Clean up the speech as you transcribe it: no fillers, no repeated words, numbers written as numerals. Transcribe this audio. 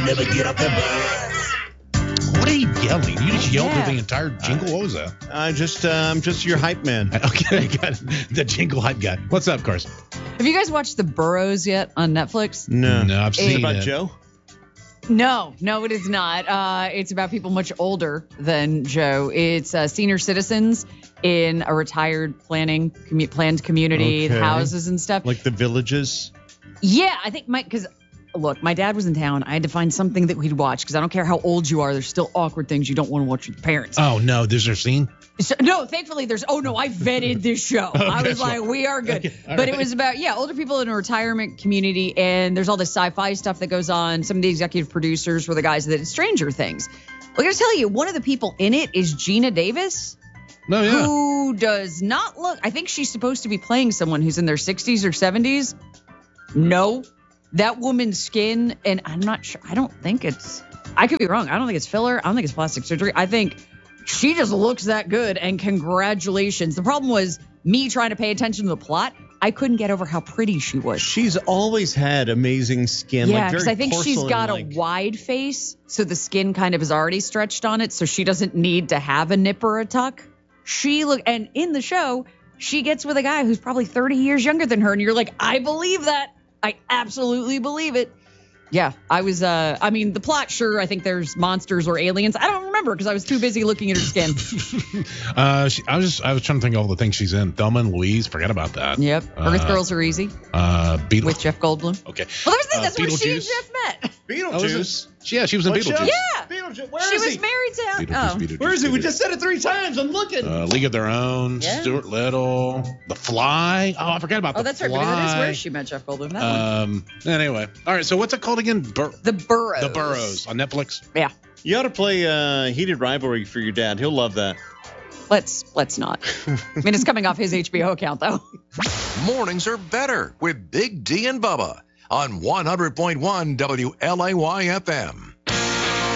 never get off the bus. What are you yelling? You just yelled through the entire jingle? What was that? I'm just your hype man. Okay, I got it. The jingle hype guy. What's up, Carson? Have you guys watched The Burrows yet on Netflix? No, I've seen about it. Joe. No, it is not. It's about people much older than Joe. It's senior citizens in a retired planned community, Okay. houses and stuff. Like the villages. Yeah, I think because look, my dad was in town. I had to find something that we'd watch because I don't care how old you are. There's still awkward things you don't want to watch with your parents. Oh, no. There's a scene? So, no, thankfully I vetted this show. I was like, we are good. Okay, all but right. it was about, older people in a retirement community, and there's all this sci-fi stuff that goes on. Some of the executive producers were the guys that did Stranger Things. Well, I gotta tell you, one of the people in it is Gina Davis, No, yeah. who does not look, I think she's supposed to be playing someone who's in their 60s or 70s. No, that woman's skin, and I'm not sure, I could be wrong. I don't think it's filler. I don't think it's plastic surgery. I think she just looks that good, and congratulations. The problem was me trying to pay attention to the plot. I couldn't get over how pretty she was. She's always had amazing skin. Yeah, like because very I think she's got a porcelain-like. wide face, so the skin kind of is already stretched on it, so she doesn't need to have a nip or a tuck. And in the show, she gets with a guy who's probably 30 years younger than her, and you're like, I believe that. I absolutely believe it. Yeah, I was, the plot, sure, I think there's monsters or aliens. I don't remember because I was too busy looking at her skin. I was trying to think of all the things she's in. Thelma and Louise, forget about that. Yep, Earth Girls Are Easy with Jeff Goldblum. Okay. Well, that's where she and Beetlejuice. Jeff met. Beetlejuice. Yeah, she was in What show? Beetlejuice. Yeah. Beetlejuice. Where She is was he? married to Beetlejuice. Where is he? We just said it 3 times. I'm looking. League of Their Own, Yeah. Stuart Little, The Fly. Oh, I forgot about Oh, The that's right. Fly. But it is where she met Jeff Goldblum. That one. Anyway, all right. So what's it called again? The Burrows. The Burrows on Netflix. Yeah. You ought to play Heated Rivalry for your dad. He'll love that. Let's not. I mean, it's coming off his HBO account, though. Mornings are better with Big D and Bubba on 100.1 WLAY FM.